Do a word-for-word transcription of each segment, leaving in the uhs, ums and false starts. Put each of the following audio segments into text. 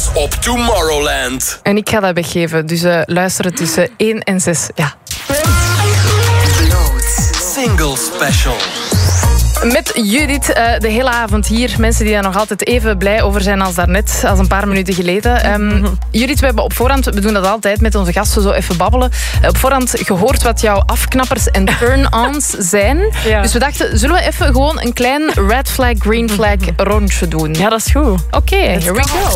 Quiz op Tomorrowland. En ik ga dat weggeven, dus uh, luisteren tussen één en zes. Ja. Single Special. Met Judith uh, de hele avond hier. Mensen die daar nog altijd even blij over zijn als daarnet, als een paar minuten geleden. Um, Judith, we hebben op voorhand, we doen dat altijd met onze gasten, zo even babbelen. Uh, op voorhand gehoord wat jouw afknappers en turn-ons zijn. Ja. Dus we dachten, zullen we even gewoon een klein red flag, green flag rondje doen? Ja, dat is goed. Oké, okay, here we go.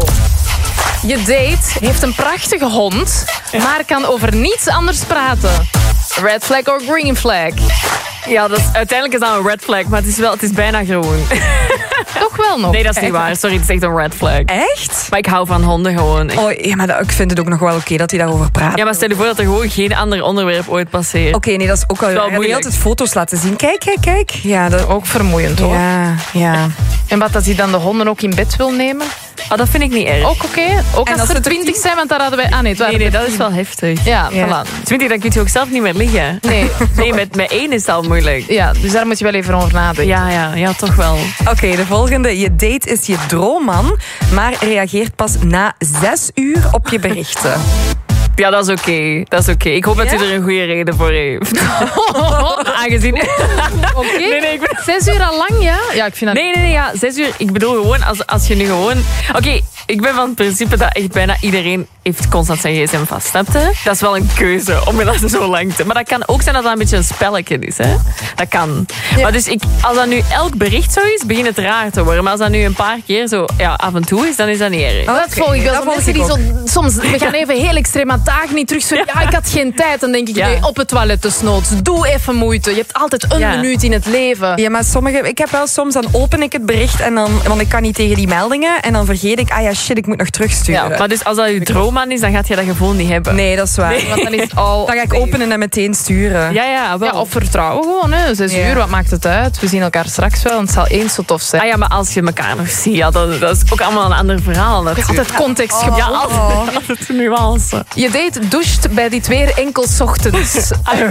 Je date heeft een prachtige hond, maar kan over niets anders praten. Red flag of green flag? Ja, dat is, uiteindelijk is dat een red flag, maar het is, wel, het is bijna groen. Toch wel nog? Nee, dat is niet waar. Sorry, het is echt een red flag. Echt? Maar ik hou van honden gewoon. Oh, ja, maar dat, ik vind het ook nog wel oké okay dat hij daarover praat. Ja, maar stel je voor dat er gewoon geen ander onderwerp ooit passeert. Oké, okay, nee, dat is ook wel... wel moeilijk. Je altijd foto's laten zien. Kijk, kijk, kijk. Ja, dat is ook vermoeiend, hoor. Ja, ja. En wat, als hij dan de honden ook in bed wil nemen? Oh, dat vind ik niet erg. Ook oké? Okay. Ook en als, als er twintig zijn, want daar hadden wij... Ah nee, nee, nee, dat is wel heftig. Ja, ja. Voilà. twintig, dan kun je ook zelf niet meer liggen. Nee. Nee, met, met één is het al moeilijk. Ja, dus daar moet je wel even over nadenken. Ja, ja, ja, toch wel. Oké, okay, de volgende. Je date is je droomman, maar reageert pas na zes uur op je berichten. Ja, dat is oké. Okay. Dat is oké. Okay. Ik hoop ja? dat u er een goede reden voor heeft. Aangezien... Oké. Okay. Nee, nee, ik ben... Zes uur al lang, ja? Ja, ik vind dat... Nee, nee, nee. Ja. Zes uur. Ik bedoel gewoon, als, als je nu gewoon... Oké, okay, ik ben van het principe dat echt bijna iedereen heeft constant zijn gsm vast. Snap je? Dat is wel een keuze om dat zo lang te... Maar dat kan ook zijn dat dat een beetje een spelletje is, hè? Dat kan. Ja. Maar dus ik, als dat nu elk bericht zo is, begint het raar te worden. Maar als dat nu een paar keer zo ja, af en toe is, dan is dat niet erg. Oh, dat volg ik wel. Dat mensen die zo... Soms, we gaan even heel extreem aan dagen niet terug. Zo, ja. ja, ik had geen tijd. Dan denk ik, ja. nee, op het toilet desnoods. Doe even moeite. Je hebt altijd een ja. minuut in het leven. Ja, maar sommige... Ik heb wel soms, dan open ik het bericht en dan... Want ik kan niet tegen die meldingen. En dan vergeet ik, ah ja, shit, ik moet nog terugsturen. Ja, maar dus als dat je droomman is, dan gaat je dat gevoel niet hebben. Nee, dat is waar. Nee. Want dan is het al... Dan ga ik openen en meteen sturen. Ja, ja, wel. Ja, of vertrouwen gewoon, hè. Zes ja. uur, wat maakt het uit? We zien elkaar straks wel en het zal eens zo tof zijn. Ah ja, maar als je elkaar nog ziet, ja, dat, dat is ook allemaal een ander verhaal. Ja, altijd context gebonden. Ja, altijd, altijd nuance. Je date doucht bij dit weer enkel 's ochtends.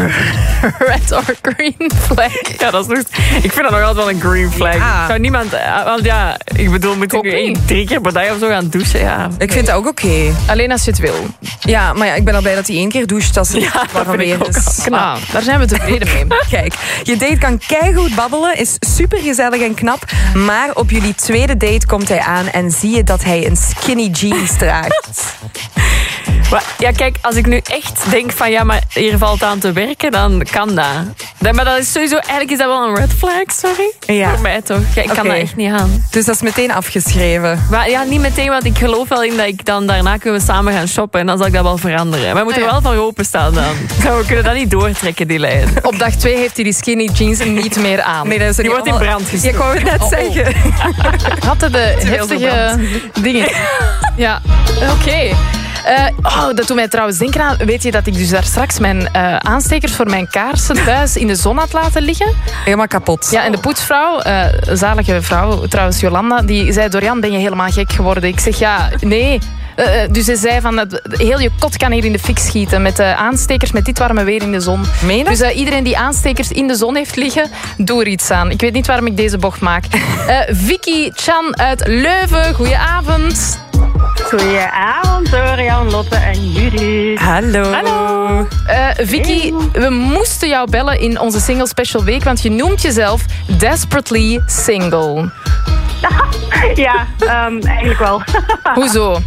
Red or green flag? Ja, dat is nog... Ik vind dat nog altijd wel een green flag. Ja. Zou niemand... Want ja, ik bedoel, moet ik nu één, drie keer per dag of zo gaan douchen? Ja. Ik vind dat ook oké. Okay. Alleen als je het wil. Ja, maar ja, ik ben al blij dat hij één keer doucht als het ja, warm weer is. Knap. Daar zijn we tevreden mee. Kijk, je date kan keigoed babbelen, is supergezellig en knap, maar op jullie tweede date komt hij aan en zie je dat hij een skinny jeans draagt. Maar, ja, kijk, als ik nu echt denk van ja, maar hier valt aan te werken, dan kan dat. dat maar dat is sowieso, eigenlijk is dat wel een red flag, sorry. Ja. Voor mij toch. Ja, ik okay. kan dat echt niet aan. Dus dat is meteen afgeschreven. Maar ja, niet meteen, want ik geloof wel in dat ik dan daarna kunnen we samen gaan shoppen en dan zal ik dat wel veranderen. Maar we moeten ah, ja. er wel voor openstaan dan. We kunnen dat niet doortrekken, die lijn. Op dag twee heeft hij die skinny jeans niet meer aan. Nee, dat is die wordt allemaal... in brand gestoken. Ik wou het net oh, zeggen. Oh. Hadden de heftige dingen. Ja, oké. Okay. Uh, oh, dat doet mij trouwens denken aan... Weet je dat ik dus daar straks mijn uh, aanstekers voor mijn kaarsen thuis in de zon had laten liggen? Helemaal kapot. Ja, en de poetsvrouw, uh, zalige vrouw, trouwens Jolanda, die zei... Dorian, ben je helemaal gek geworden? Ik zeg, ja, nee... Uh, dus ze zei van, dat heel je kot kan hier in de fik schieten met uh, aanstekers, met dit warme weer in de zon. Meen je? Dus uh, iedereen die aanstekers in de zon heeft liggen, doe er iets aan. Ik weet niet waarom ik deze bocht maak. Uh, Vicky Chan uit Leuven, goedenavond. Goedenavond, Dorian, Lotte en Judith. Hallo. Hallo. Uh, Vicky, we moesten jou bellen in onze Single Special Week, want je noemt jezelf Desperately Single. Ja, um, eigenlijk wel. Hoezo?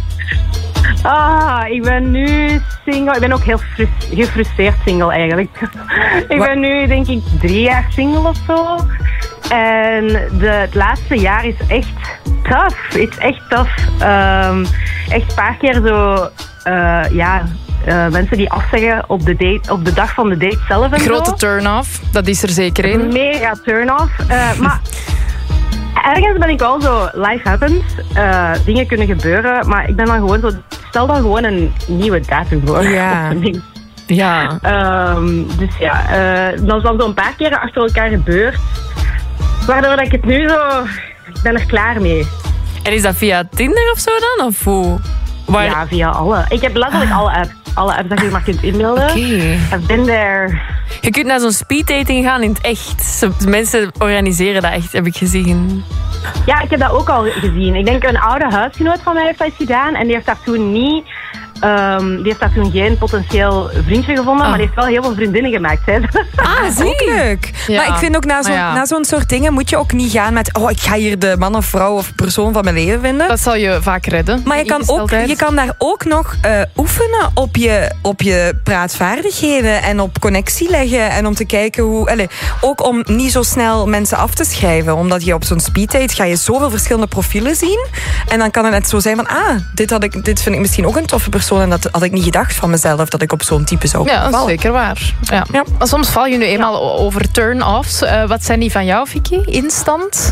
Ah, ik ben nu single. Ik ben ook heel gefrustreerd single eigenlijk. Ik Wat? ben nu denk ik drie jaar single of zo. En de, het laatste jaar is echt tough. Het is echt tough. Um, echt een paar keer zo, uh, ja... Uh, mensen die afzeggen op de, date, op de dag van de date zelf. En grote zo. turn-off, dat is er zeker in. Mega turn-off. Uh, maar ergens ben ik wel zo, life happens. Uh, dingen kunnen gebeuren, maar ik ben dan gewoon zo, stel dan gewoon een nieuwe datum voor. Ja. Ja. Um, dus ja, uh, dan is dan zo een paar keren achter elkaar gebeurd. Waardoor dat ik het nu zo, ik ben er klaar mee. En is dat via Tinder of zo dan? Of hoe? Waar... Ja, via alle. Ik heb letterlijk ah. alle apps. alle apps dat je maar kunt inbeelden. Oké. I've been there. Je kunt naar zo'n speeddating gaan in het echt. Zo- Mensen organiseren dat echt, heb ik gezien. Ja, ik heb dat ook al gezien. Ik denk een oude huisgenoot van mij heeft dat eens gedaan. En die heeft daar toen niet... Um, die heeft daar toen geen potentieel vriendje gevonden. Ah. Maar die heeft wel heel veel vriendinnen gemaakt. Hè. Ah, zie. Ook leuk. Ja. Maar ik vind ook na zo'n Maar ja. na zo'n soort dingen moet je ook niet gaan met... Oh, ik ga hier de man of vrouw of persoon van mijn leven vinden. Dat zal je vaak redden. Maar je kan, ook, Ingesteldheid. je kan daar ook nog uh, oefenen op je, op je praatvaardigheden en op connectie leggen. En om te kijken hoe... Allez, ook om niet zo snel mensen af te schrijven. Omdat je op zo'n speeddate ga je zoveel verschillende profielen zien. En dan kan het net zo zijn van... Ah, dit, had ik, dit vind ik misschien ook een toffe persoon. En dat had ik niet gedacht van mezelf dat ik op zo'n type zou Ja, dat is vallen. zeker waar. Ja. Ja. Maar soms val je nu eenmaal over turn-offs. Uh, wat zijn die van jou, Vicky? Instant?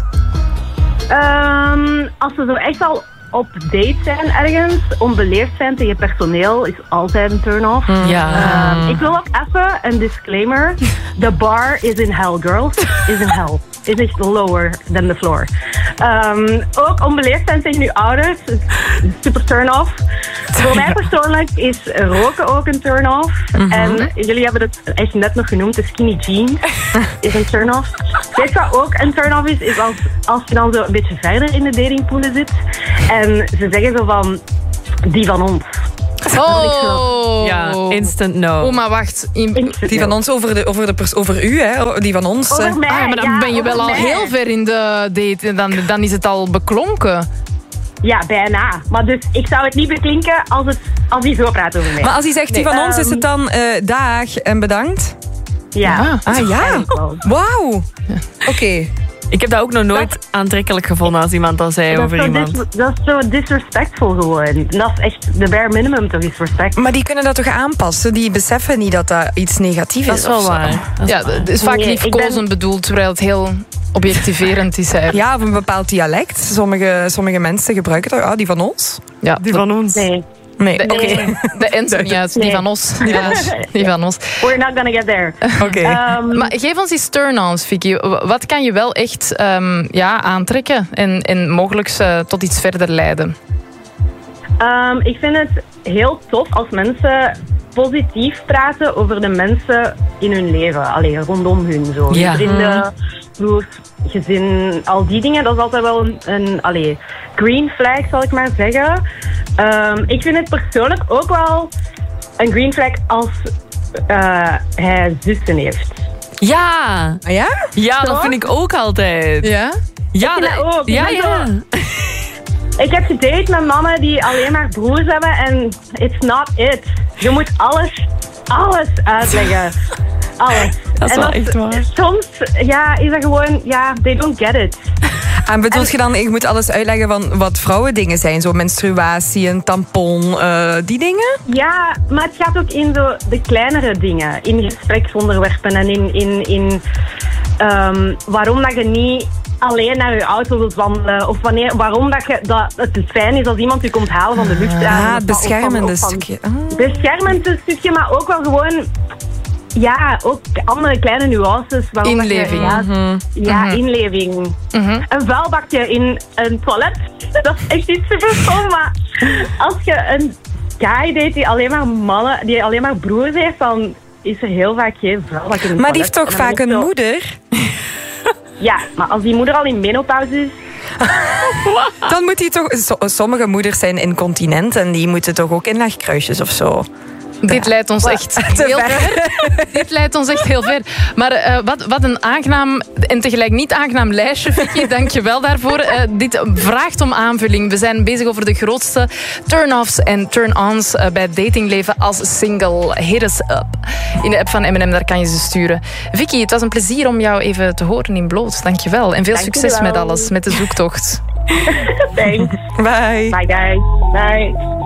Um, als we zo echt al op date zijn ergens, onbeleefd zijn tegen personeel is altijd een turn-off. Ja. Um, ik wil ook even een disclaimer. The bar is in hell, girls. Is in hell. Is echt lower than the floor. Um, ook onbeleefd zijn tegen uw ouders. Super turn-off. Voor mij persoonlijk is roken ook een turn-off. Mm-hmm. En jullie hebben het echt net nog genoemd. De skinny jeans is een turn-off. Weet je wat ook een turn-off is? Is als, als je dan zo een beetje verder in de datingpoolen zit. En ze zeggen zo van... Die van ons. Oh! Ja, instant no. Oh, maar wacht. In- Die van ons over, de, over, de pers- over u, hè? Die van ons. Over eh. mij, Ah, ja, maar dan ja, ben je wel over al mij. heel ver in de date. Dan, dan is het al beklonken. Ja, bijna. Maar dus ik zou het niet beklinken als, het, als hij zo praat over mij. Maar als hij zegt die Nee, van ons, is ehm, het dan uh, dag en bedankt? ja. Ah ja, wauw. Oké. Ik heb dat ook nog nooit aantrekkelijk gevonden als iemand dat zei Dat over is, zo iemand. dis- dat is zo disrespectful gewoon. Dat is echt de bare minimum toch, is respect. Maar die kunnen dat toch aanpassen? Die beseffen niet dat dat iets negatiefs Dat is. is wel of zo. waar. Dat is Ja, waar. het is vaak Nee, ik liefkozend ben- bedoeld, terwijl het heel objectiverend is. Eigenlijk. Ja, of een bepaald dialect. Sommige, sommige mensen gebruiken dat. Ah, die van ons? Ja, Die van ons. Nee. Nee. De, Oké. de Ent niet uit, die Nee. van ons. Ja, die van ons. We're not gonna get there. Oké. Um, Maar geef ons die turn-ons, Vicky. Wat kan je wel echt um, ja, aantrekken en, en mogelijk uh, tot iets verder leiden? um, ik vind het heel tof als mensen positief praten over de mensen in hun leven. Allee, rondom hun. Zo. Ja. Vrienden, broers, gezin, al die dingen. Dat is altijd wel een, een allee, green flag, zal ik maar zeggen. Um, ik vind het persoonlijk ook wel een green flag als uh, hij zussen heeft. Ja, Ah, ja? ja, dat Toch? vind ik ook altijd. Ja? Ja, Ik vind dat ook. ja, Ik ben ja. Ik heb gedate met mannen die alleen maar broers hebben en it's not it. Je moet alles, alles uitleggen. Alles. Dat is en wel echt waar. Soms, ja, is dat gewoon, ja, they don't get it. En bedoelt je dan, ik moet alles uitleggen van wat vrouwendingen zijn? Zo menstruatie, een tampon, uh, die dingen? Ja, maar het gaat ook in zo de kleinere dingen. In gespreksonderwerpen en in, in, in um, waarom dat je niet alleen naar je auto wilt wandelen. Of wanneer, waarom dat, je, dat het fijn is als iemand je komt halen van de luchthaven. Ah, Of het van- of van- beschermende of van- stukje. Ah. Beschermend stukje, maar ook wel gewoon... Ja, ook andere kleine nuances. waarom dat je- Inleving. ja, Mhm. ja, inleving. Mhm. Een vuilbakje in een toilet, dat is echt niet super stom, maar als je een guy date die alleen maar mannen, die alleen maar broers heeft, dan is er heel vaak geen vuilbak in een Maar die heeft toilet. toch En dan vaak is een zo- moeder? Ja, maar als die moeder al in menopauze is, Dan moet hij toch... so- sommige moeders zijn incontinent en die moeten toch ook inlegkruisjes of zo. Dit leidt ons echt Te heel ver. ver. Dit leidt ons echt heel ver. Maar uh, wat, wat een aangenaam en tegelijk niet aangenaam lijstje, Vicky. Dank je wel daarvoor. Uh, dit vraagt om aanvulling. We zijn bezig over de grootste turn-offs en turn-ons uh, bij het datingleven als single. Hit us up. In de app van M en M, daar kan je ze sturen. Vicky, het was een plezier om jou even te horen in Bloot. Dank je wel. En veel Dank je succes wel. met alles, met de zoektocht. thanks. Bye. Bye guys. Bye.